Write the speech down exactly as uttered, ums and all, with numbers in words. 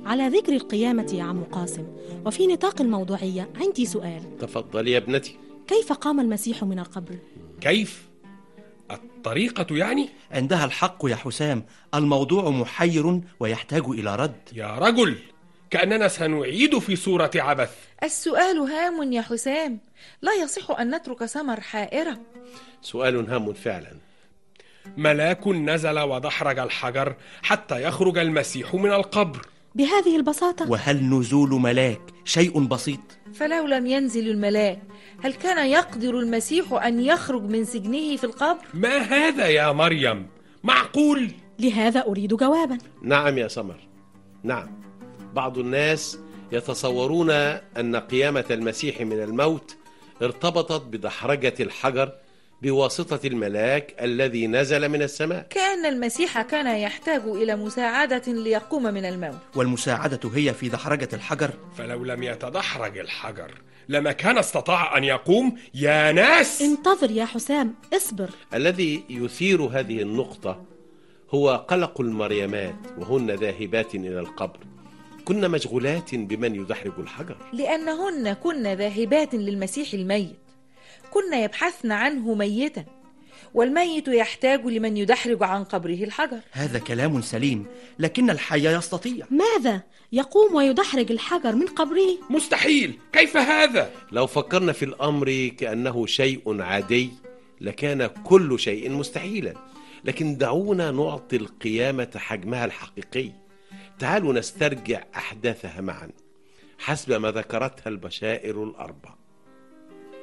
على ذكر القيامة يا عم قاسم، وفي نطاق الموضوعية عندي سؤال. تفضل يا ابنتي. كيف قام المسيح من القبر؟ كيف؟ الطريقة يعني؟ عندها الحق يا حسام، الموضوع محير ويحتاج إلى رد. يا رجل، كأننا سنعيد في صورة عبث. السؤال هام يا حسام، لا يصح أن نترك سمر حائرة. سؤال هام فعلا. ملاك نزل ودحرج الحجر حتى يخرج المسيح من القبر بهذه البساطة؟ وهل نزول ملاك شيء بسيط؟ فلو لم ينزل الملاك، هل كان يقدر المسيح أن يخرج من سجنه في القبر؟ ما هذا يا مريم؟ معقول؟ لهذا أريد جوابا. نعم يا سمر، نعم. بعض الناس يتصورون أن قيامة المسيح من الموت ارتبطت بدحرجة الحجر بواسطة الملاك الذي نزل من السماء. كأن المسيح كان يحتاج إلى مساعدة ليقوم من الموت، والمساعدة هي في دحرجة الحجر. فلو لم يتدحرج الحجر لما كان استطاع أن يقوم يا ناس. انتظر يا حسام، اصبر. الذي يثير هذه النقطة هو قلق المريمات وهن ذاهبات إلى القبر، كن مشغولات بمن يدحرج الحجر، لأنهن كن ذاهبات للمسيح الميت، كن يبحثن عنه ميتا، والميت يحتاج لمن يدحرج عن قبره الحجر. هذا كلام سليم، لكن الحي يستطيع. ماذا؟ يقوم ويدحرج الحجر من قبره؟ مستحيل، كيف هذا؟ لو فكرنا في الأمر كأنه شيء عادي لكان كل شيء مستحيلا، لكن دعونا نعطي القيامة حجمها الحقيقي. تعالوا نسترجع أحداثها معا حسب ما ذكرتها البشائر الأربع.